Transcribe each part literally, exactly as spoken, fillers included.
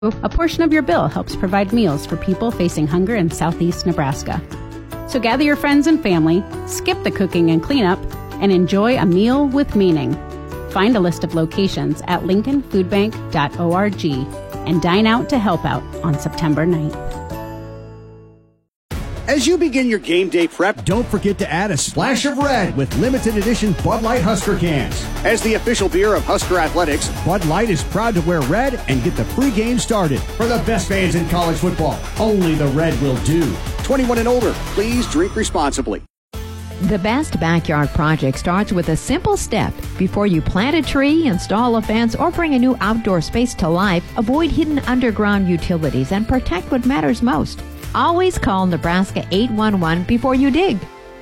A portion of your bill helps provide meals for people facing hunger in southeast Nebraska. So gather your friends and family, skip the cooking and cleanup, and enjoy a meal with meaning. Find a list of locations at lincoln food bank dot org and dine out to help out on September ninth. As you begin your game day prep, don't forget to add a splash of red with limited edition Bud Light Husker cans. As the official beer of Husker Athletics, Bud Light is proud to wear red and get the free game started. For the best fans in college football, only the red will do. twenty-one and older, please drink responsibly. The best backyard project starts with a simple step. Before you plant a tree, install a fence, or bring a new outdoor space to life, avoid hidden underground utilities and protect what matters most. Always call Nebraska eight one one before you dig.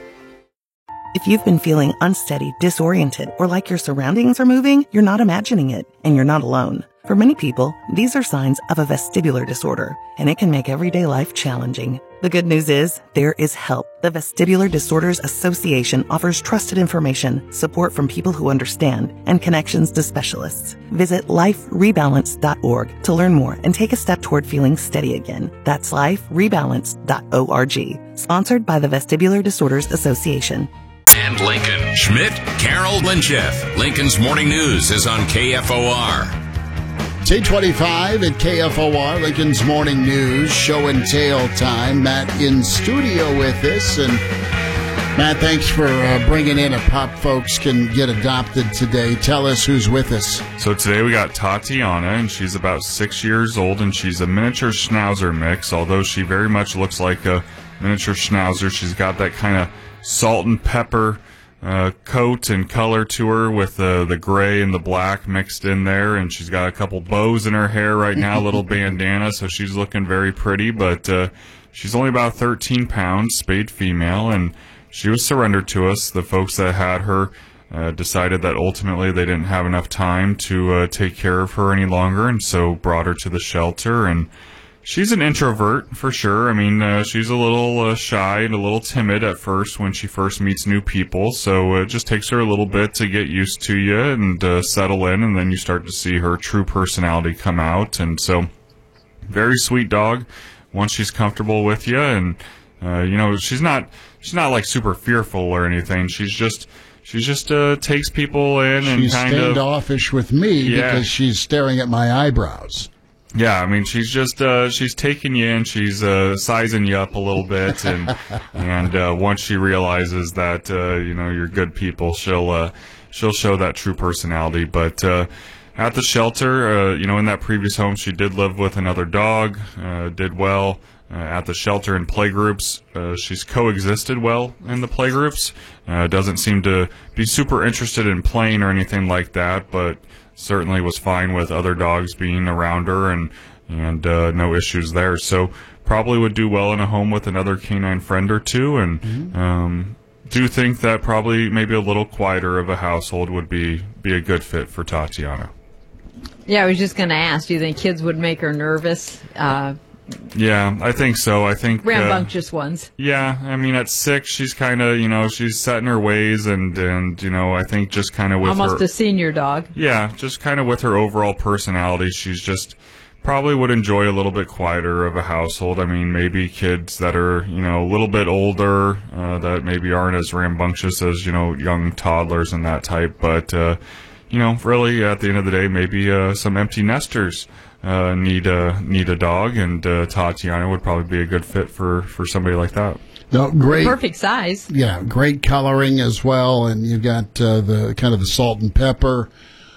If you've been feeling unsteady, disoriented, or like your surroundings are moving, you're not imagining it, and you're not alone. For many people, these are signs of a vestibular disorder, and it can make everyday life challenging. The good news is, there is help. The Vestibular Disorders Association offers trusted information, support from people who understand, and connections to specialists. Visit life rebalance dot org to learn more and take a step toward feeling steady again. That's life rebalance dot org. Sponsored by the Vestibular Disorders Association. And Lincoln. Schmidt, Carol, and Jeff. Lincoln's Morning News is on K F O R. It's eight twenty-five at K F O R, Lincoln's Morning News, show and tell time. Matt in studio with us. And Matt, thanks for uh, bringing in a pup folks can get adopted today. Tell us who's with us. So today we got Tatiana, and she's about six years old, and she's a miniature schnauzer mix. Although she very much looks like a miniature schnauzer, she's got that kind of salt and pepper Uh, coat and color to her with the the gray and the black mixed in there, and she's got a couple bows in her hair right now, a little bandana, so she's looking very pretty. But uh, she's only about thirteen pounds, spayed female, and she was surrendered to us. The folks that had her uh, decided that ultimately they didn't have enough time to uh, take care of her any longer, and so brought her to the shelter. And she's an introvert, for sure. I mean, uh, she's a little uh, shy and a little timid at first when she first meets new people, so it just takes her a little bit to get used to you and uh, settle in, and then you start to see her true personality come out. And so, very sweet dog once she's comfortable with you. And, uh, you know, she's not she's not like super fearful or anything. She's just... She just uh, takes people in and she's kind of... She's standoffish with me yeah. because she's staring at my eyebrows. Yeah, I mean, she's just, uh, she's taking you in, she's, uh, sizing you up a little bit, and, and, uh, once she realizes that, uh, you know, you're good people, she'll, uh, she'll show that true personality. But, uh, at the shelter, uh, you know, in that previous home, she did live with another dog, uh, did well, uh, at the shelter and playgroups. Uh, she's coexisted well in the playgroups, uh, doesn't seem to be super interested in playing or anything like that, but certainly was fine with other dogs being around her, and and uh, no issues there. So probably would do well in a home with another canine friend or two, and mm-hmm. um, do think that probably maybe a little quieter of a household would be, be a good fit for Tatiana. Yeah, I was just going to ask, do you think kids would make her nervous? Uh, yeah, I think so. I think rambunctious uh, ones. Yeah, I mean, at six, she's kind of, you know, she's set in her ways, and, and you know, I think just kind of with almost her, a senior dog. Yeah, just kind of with her overall personality, she's just probably would enjoy a little bit quieter of a household. I mean, maybe kids that are, you know, a little bit older, uh, that maybe aren't as rambunctious as, you know, young toddlers and that type, but, uh, you know, really, at the end of the day, maybe uh, some empty nesters uh, need a need a dog, and uh, Tatiana would probably be a good fit for, for somebody like that. No, great, perfect size. Yeah, great coloring as well, and you've got uh, the kind of the salt and pepper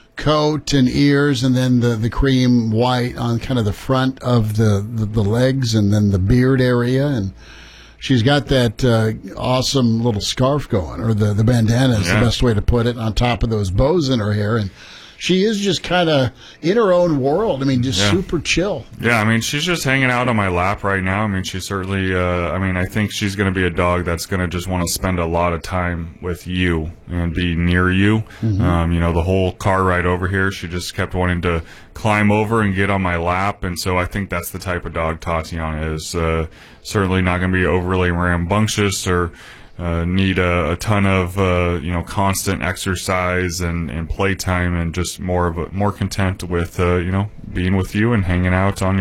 coat and ears, and then the, the cream white on kind of the front of the, the, the legs, and then the beard area, and she's got that uh, awesome little scarf going, or the, the bandana is yeah. the best way to put it, on top of those bows in her hair. And she is just kind of in her own world. I mean, just yeah. super chill. Yeah, I mean, she's just hanging out on my lap right now. I mean, she certainly, uh, I mean, I think she's going to be a dog that's going to just want to spend a lot of time with you and be near you. Mm-hmm. Um, you know, the whole car ride over here, she just kept wanting to climb over and get on my lap. And so I think that's the type of dog Tatiana is. Uh, certainly not going to be overly rambunctious or uh, need a, a ton of uh, you know constant exercise and, and playtime, and just more of a, more content with uh, you know being with you and hanging out on